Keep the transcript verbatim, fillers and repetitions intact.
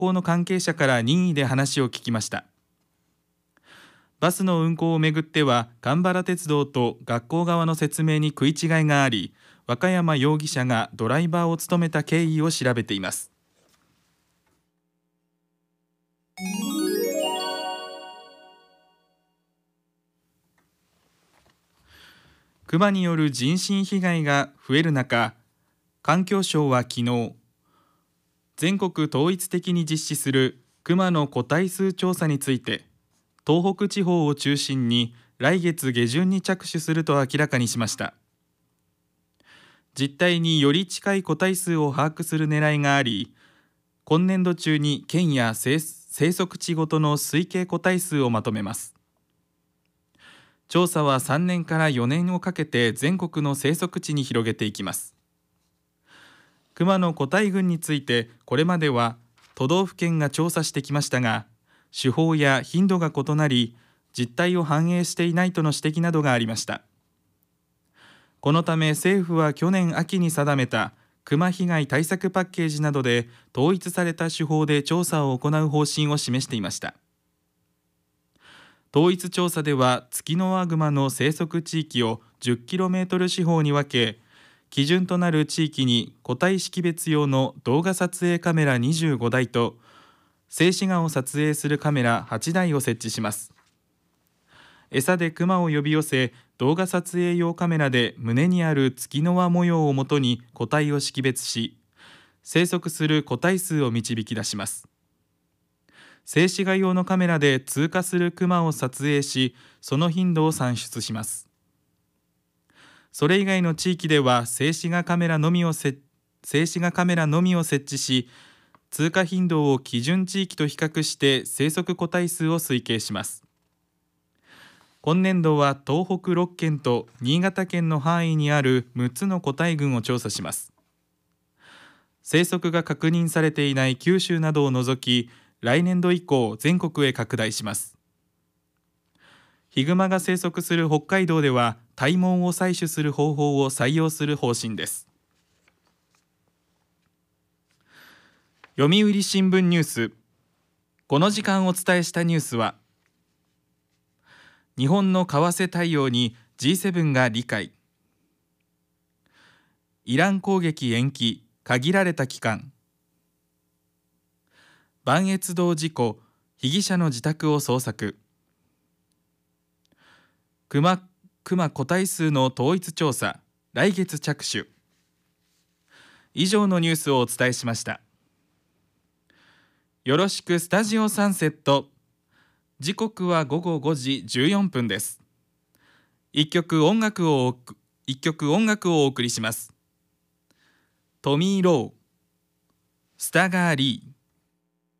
校の関係者から任意で話を聞きました。バスの運行をめぐっては、蒲原鉄道と学校側の説明に食い違いがあり、和歌山容疑者がドライバーを務めた経緯を調べています。クマによる人身被害が増える中、環境省は昨日、全国統一的に実施するクマの個体数調査について、東北地方を中心に来月下旬に着手すると明らかにしました。実態により近い個体数を把握する狙いがあり、今年度中に県や生息地ごとの推計個体数をまとめます。調査はさんねんからよねんをかけて全国の生息地に広げていきます。クマの個体群について、これまでは都道府県が調査してきましたが、手法や頻度が異なり、実態を反映していないとの指摘などがありました。このため政府は去年秋に定めたクマ被害対策パッケージなどで統一された手法で調査を行う方針を示していました。統一調査では、ツキノワグマの生息地域を じゅっキロメートル 四方に分け、基準となる地域に個体識別用の動画撮影カメラにじゅうごだいと静止画を撮影するカメラはちだいを設置します。餌でクマを呼び寄せ、動画撮影用カメラで胸にあるツキノワ模様をもとに個体を識別し、生息する個体数を導き出します。静止画用のカメラで通過するクマを撮影し、その頻度を算出します。それ以外の地域では静止画カメラのみをせ静止画カメラのみを設置し、通過頻度を基準地域と比較して生息個体数を推計します。今年度は東北ろっけんと新潟県の範囲にあるむっつの個体群を調査します。生息が確認されていない九州などを除き、来年度以降全国へ拡大します。ヒグマが生息する北海道では体毛を採取する方法を採用する方針です。読売新聞ニュース、この時間お伝えしたニュースは、日本の為替対応に ジーセブン が理解、イラン攻撃延期、限られた期間、磐越道事故、被疑者の自宅を捜索、クマ、クマ個体数の統一調査、来月着手。以上のニュースをお伝えしました。よろしくスタジオサンセット。時刻はごごごじじゅうよんぷんです。一曲音楽を一曲音楽をお送りします。トミー・ロー、スタガー・リー。